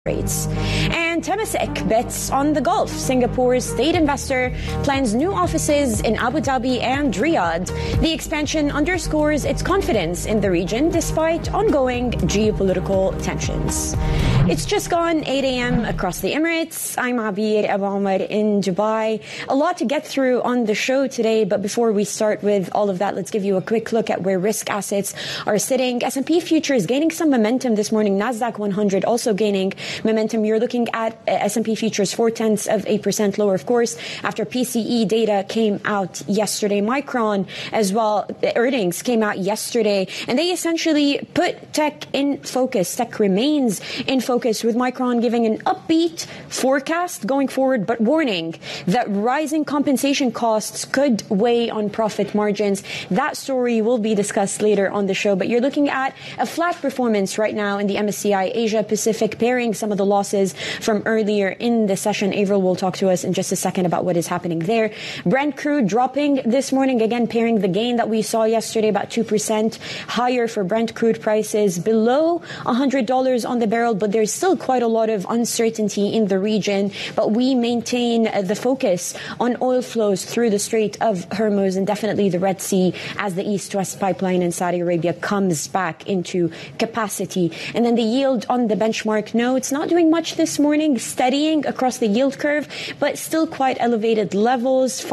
rates. And Temasek bets on the Gulf. Singapore's state investor plans new offices in Abu Dhabi and Riyadh. The expansion underscores its confidence in the region despite ongoing geopolitical tensions. It's just gone 8 a.m. across the Emirates. I'm Abir Abu Omar in Dubai. A lot to get through on the show today, but before we start with all of that, let's give you a quick look at where risk assets are sitting. S&P futures gaining some momentum this morning. Nasdaq 100 also gaining momentum. You're looking at S&P futures 0.4% lower, of course, after PCE data came out yesterday. Micron as well, the earnings came out yesterday, and they essentially put tech in focus. Tech remains in focus, with Micron giving an upbeat forecast going forward, but warning that rising compensation costs could weigh on profit margins. That story will be discussed later on the show, but you're looking at a flat performance right now in the MSCI Asia Pacific, pairing some of the losses from earlier in the session. Avril will talk to us in just a second about what is happening there. Brent crude dropping this morning, again pairing the gain that we saw yesterday, about 2% higher for Brent crude prices, below $100 on the barrel, but there's still quite a lot of uncertainty in the region. But we maintain the focus on oil flows through the Strait of Hormuz and definitely the Red Sea as the East-West pipeline in Saudi Arabia comes back into capacity. And then the yield on the benchmark, no, it's not doing much this morning, steadying across the yield curve, but still quite elevated levels,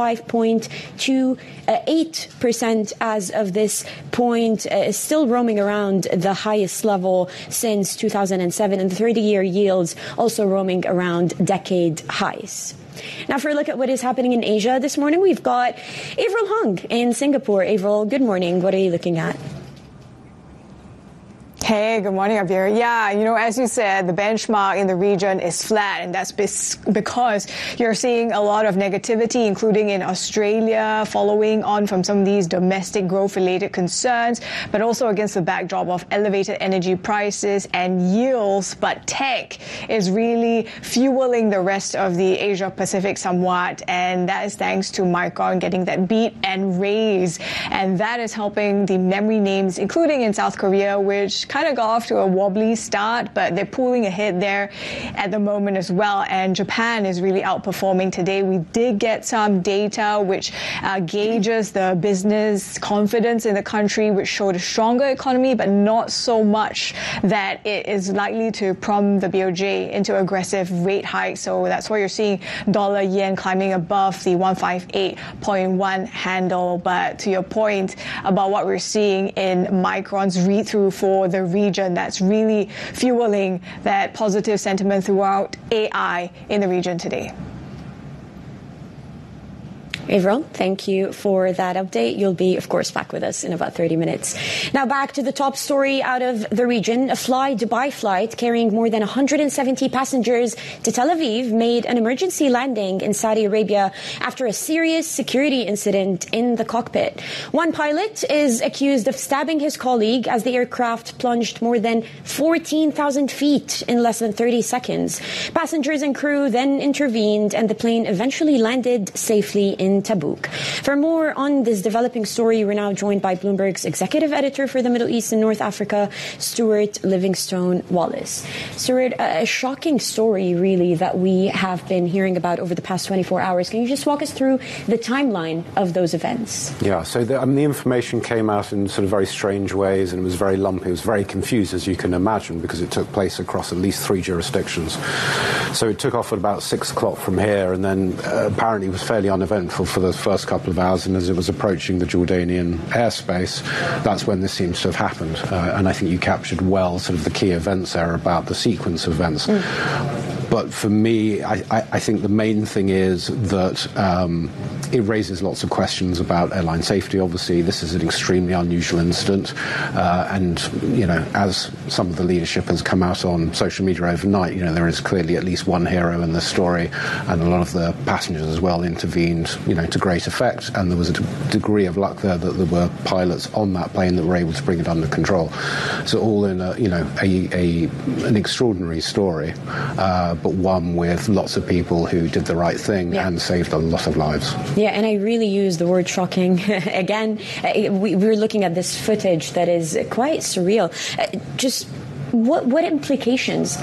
5.28% as of this point, still roaming around the highest level since 2007, and the 30-year yields also roaming around decade highs. Now, for a look at what is happening in Asia this morning, we've got Avril Hung in Singapore. Avril, good morning. What are you looking at? Hey, good morning, Abir. Yeah, as you said, the benchmark in the region is flat, and that's because you're seeing a lot of negativity, including in Australia, following on from some of these domestic growth-related concerns, but also against the backdrop of elevated energy prices and yields. But tech is really fueling the rest of the Asia-Pacific somewhat, and that is thanks to Micron getting that beat and raise, and that is helping the memory names, including in South Korea, which kind of got off to a wobbly start, but they're pulling ahead there at the moment as well. And Japan is really outperforming today. We did get some data which gauges the business confidence in the country, which showed a stronger economy, but not so much that it is likely to prompt the BOJ into aggressive rate hikes. So that's why you're seeing dollar yen climbing above the 158.1 handle. But to your point about what we're seeing in Micron's read-through for the region, that's really fueling that positive sentiment throughout AI in the region today. Avril, thank you for that update. You'll be, of course, back with us in about 30 minutes. Now back to the top story out of the region. A Dubai flight carrying more than 170 passengers to Tel Aviv made an emergency landing in Saudi Arabia after a serious security incident in the cockpit. One pilot is accused of stabbing his colleague as the aircraft plunged more than 14,000 feet in less than 30 seconds. Passengers and crew then intervened, and the plane eventually landed safely in Tabuk. For more on this developing story, we're now joined by Bloomberg's executive editor for the Middle East and North Africa, Stuart Livingstone Wallace. Stuart, a shocking story, really, that we have been hearing about over the past 24 hours. Can you just walk us through the timeline of those events? Yeah, so the information came out in sort of very strange ways, and it was very lumpy. It was very confused, as you can imagine, because it took place across at least 3 jurisdictions. So it took off at about 6 o'clock from here, and then apparently it was fairly uneventful for the first couple of hours, and as it was approaching the Jordanian airspace, that's when this seems to have happened. And I think you captured well sort of the key events there about the sequence of events. But for me, I think the main thing is that it raises lots of questions about airline safety. Obviously, this is an extremely unusual incident, and as some of the leadership has come out on social media overnight, there is clearly at least one hero in the story, and a lot of the passengers as well intervened, to great effect, and there was a degree of luck there that there were pilots on that plane that were able to bring it under control. So all in an extraordinary story, but one with lots of people who did the right thing and saved a lot of lives. Yeah, and I really use the word shocking. Again, we're looking at this footage that is quite surreal. Just what implications, if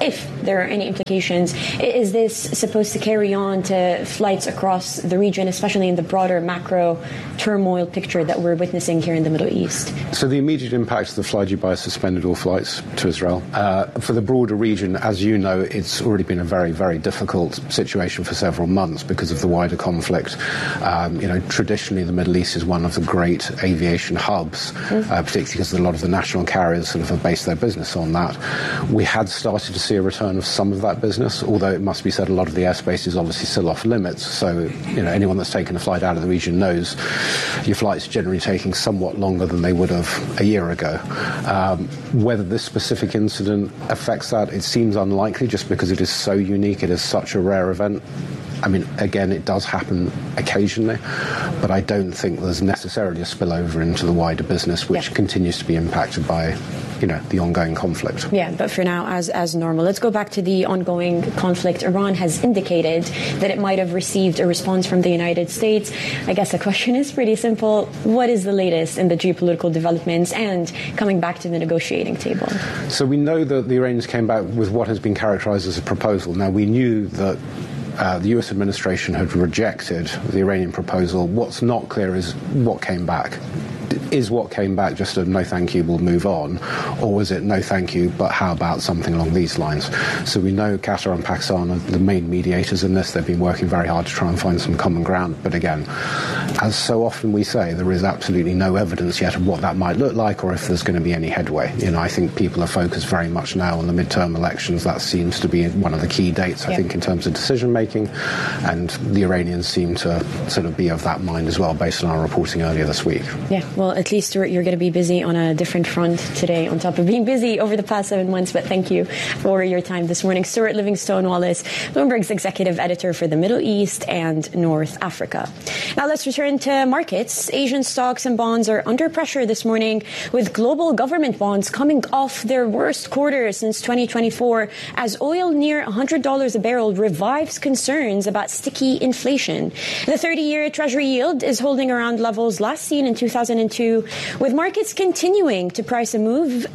there are any implications, is this supposed to carry on to flights across the region, especially in the broader macro turmoil picture that we're witnessing here in the Middle East? So the immediate impact of the Fly Dubai suspended all flights to Israel. For the broader region, as you know, it's already been a very, very difficult situation for several months because of the wider conflict. Traditionally, the Middle East is one of the great aviation hubs, particularly because a lot of the national carriers sort of have based their business on that. We had started to see a return of some of that business, although it must be said a lot of the airspace is obviously still off limits. So, anyone that's taken a flight out of the region knows your flight's generally taking somewhat longer than they would have a year ago. Whether this specific incident affects that, it seems unlikely just because it is so unique, it is such a rare event. I mean, again, it does happen occasionally, but I don't think there's necessarily a spillover into the wider business, which continues to be impacted by, the ongoing conflict. Yeah, but for now, as normal. Let's go back to the ongoing conflict. Iran has indicated that it might have received a response from the United States. I guess the question is pretty simple. What is the latest in the geopolitical developments and coming back to the negotiating table? So we know that the Iranians came back with what has been characterized as a proposal. Now, we knew that the US administration had rejected the Iranian proposal. What's not clear is what came back. Is what came back just a no thank you, we'll move on, or was it no thank you, but how about something along these lines? So we know Qatar and Pakistan are the main mediators in this. They've been working very hard to try and find some common ground. But again, as so often we say, there is absolutely no evidence yet of what that might look like or if there's going to be any headway. I think people are focused very much now on the midterm elections. That seems to be one of the key dates, I think, in terms of decision making. And the Iranians seem to sort of be of that mind as well, based on our reporting earlier this week. Yeah, well, at least, Stuart, you're going to be busy on a different front today on top of being busy over the past 7 months. But thank you for your time this morning. Stuart Livingstone-Wallace, Bloomberg's executive editor for the Middle East and North Africa. Now let's return to markets. Asian stocks and bonds are under pressure this morning, with global government bonds coming off their worst quarter since 2024 as oil near $100 a barrel revives concerns about sticky inflation. The 30-year Treasury yield is holding around levels last seen in 2002, with markets continuing to price a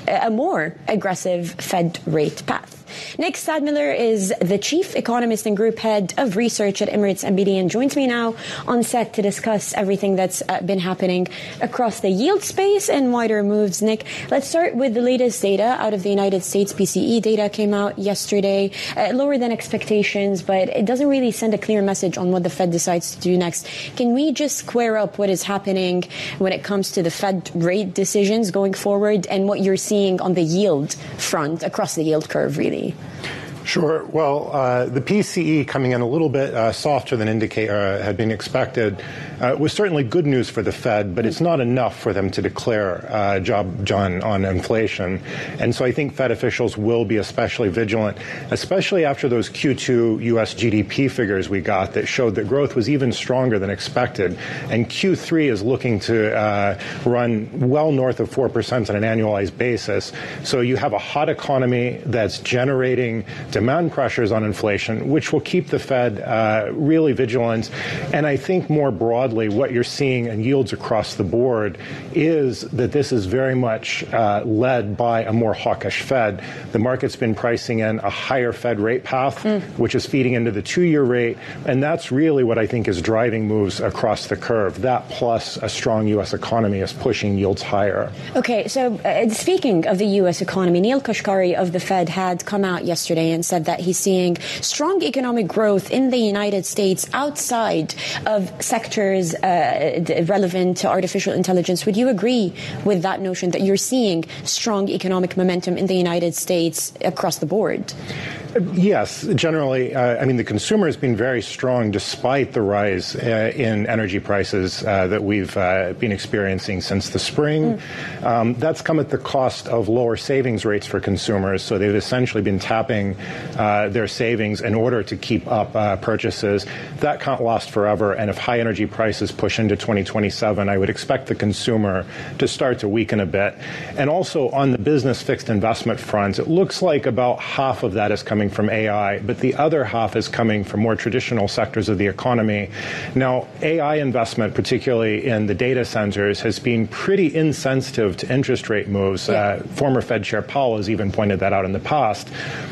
more aggressive Fed rate path. Nick Stadmiller is the chief economist and group head of research at Emirates NBD and joins me now on set to discuss everything that's been happening across the yield space and wider moves. Nick, let's start with the latest data out of the United States. PCE data came out yesterday, lower than expectations, but it doesn't really send a clear message on what the Fed decides to do next. Can we just square up what is happening when it comes to the Fed rate decisions going forward and what you're seeing on the yield front across the yield curve, really? Sure. Well, the PCE coming in a little bit softer than had been expected was certainly good news for the Fed, but it's not enough for them to declare job done on inflation. And so I think Fed officials will be especially vigilant, especially after those Q2 U.S. GDP figures we got that showed that growth was even stronger than expected. And Q3 is looking to run well north of 4% on an annualized basis. So you have a hot economy that's generating demand pressures on inflation, which will keep the Fed really vigilant. And I think more broadly, what you're seeing in yields across the board is that this is very much led by a more hawkish Fed. The market's been pricing in a higher Fed rate path, which is feeding into the 2-year rate. And that's really what I think is driving moves across the curve. That plus a strong U.S. economy is pushing yields higher. Okay, so speaking of the U.S. economy, Neil Kashkari of the Fed had come out yesterday and said that he's seeing strong economic growth in the United States outside of sectors relevant to artificial intelligence. Would you agree with that notion that you're seeing strong economic momentum in the United States across the board? Yes, generally. I mean, the consumer has been very strong despite the rise in energy prices that we've been experiencing since the spring. That's come at the cost of lower savings rates for consumers. So they've essentially been tapping their savings in order to keep up purchases. That can't last forever. And if high energy prices push into 2027, I would expect the consumer to start to weaken a bit. And also on the business fixed investment front, it looks like about half of that is coming from AI, but the other half is coming from more traditional sectors of the economy. Now, AI investment, particularly in the data centers, has been pretty insensitive to interest rate moves. Former Fed Chair Powell has even pointed that out in the past. But the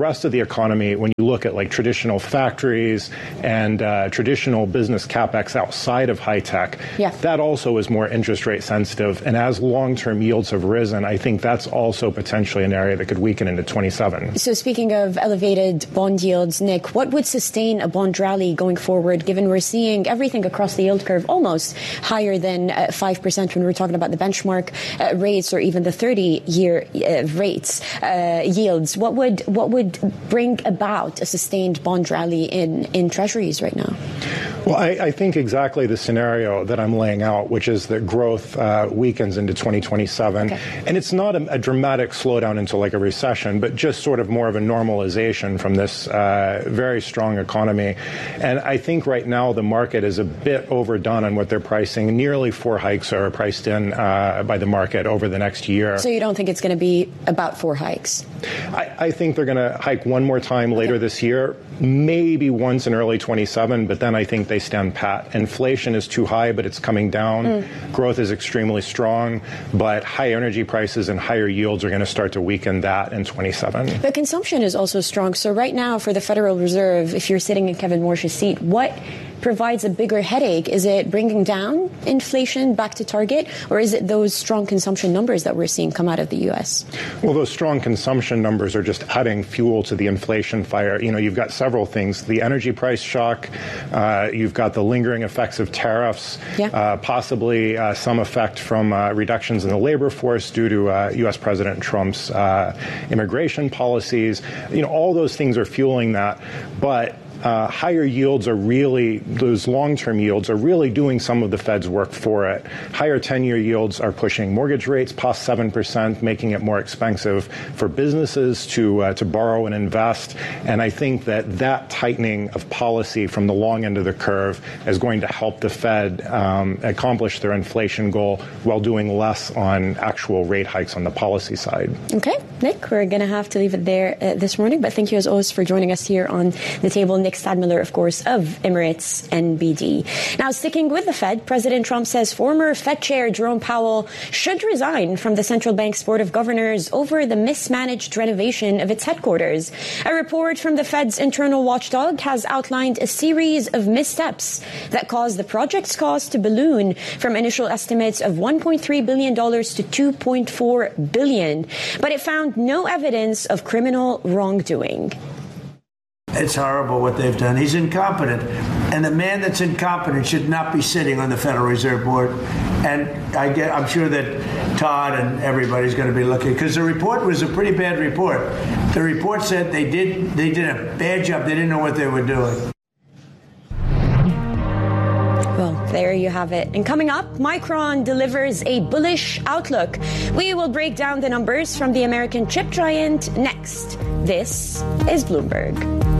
rest of the economy, when you look at like traditional factories and traditional business capex outside of high tech, that also is more interest rate sensitive. And as long-term yields have risen, I think that's also potentially an area that could weaken into 27. So speaking of elevated bond yields, Nick, what would sustain a bond rally going forward, given we're seeing everything across the yield curve almost higher than 5% when we're talking about the benchmark rates or even the 30-year rates, yields? What would bring about a sustained bond rally in treasuries right now? Well, I think exactly the scenario that I'm laying out, which is that growth weakens into 2027. And it's not a dramatic slowdown into like a recession, but just sort of more of a normalization from this very strong economy. And I think right now the market is a bit overdone on what they're pricing. Nearly 4 hikes are priced in by the market over the next year. So you don't think it's going to be about 4 hikes? I think they're going to hike one more time later this year, maybe once in early 27, but then I think they stand pat. Inflation is too high, but it's coming down. Growth is extremely strong, but high energy prices and higher yields are going to start to weaken that in 27. But consumption is also strong. So right now for the Federal Reserve, if you're sitting in Kevin Warsh's seat, what provides a bigger headache? Is it bringing down inflation back to target, or is it those strong consumption numbers that we're seeing come out of the U.S.? Well, those strong consumption numbers are just adding fuel to the inflation fire. You know, you've got several things. The energy price shock, you've got the lingering effects of tariffs, possibly some effect from reductions in the labor force due to U.S. President Trump's immigration policies. You know, all those things are fueling that. But higher yields are really, those long-term yields are really doing some of the Fed's work for it. Higher 10-year yields are pushing mortgage rates past 7%, making it more expensive for businesses to borrow and invest. And I think that tightening of policy from the long end of the curve is going to help the Fed accomplish their inflation goal while doing less on actual rate hikes on the policy side. Okay, Nick, we're going to have to leave it there this morning. But thank you as always for joining us here on the table. Nick Stadmiller, of course, of Emirates NBD. Now, sticking with the Fed, President Trump says former Fed Chair Jerome Powell should resign from the central bank's board of governors over the mismanaged renovation of its headquarters. A report from the Fed's internal watchdog has outlined a series of missteps that caused the project's cost to balloon from initial estimates of $1.3 billion to $2.4 billion. But it found no evidence of criminal wrongdoing. It's horrible what they've done. He's incompetent. And the man that's incompetent should not be sitting on the Federal Reserve Board. And I'm sure that Todd and everybody's going to be looking, because the report was a pretty bad report. The report said they did a bad job. They didn't know what they were doing. Well, there you have it. And coming up, Micron delivers a bullish outlook. We will break down the numbers from the American chip giant next. This is Bloomberg.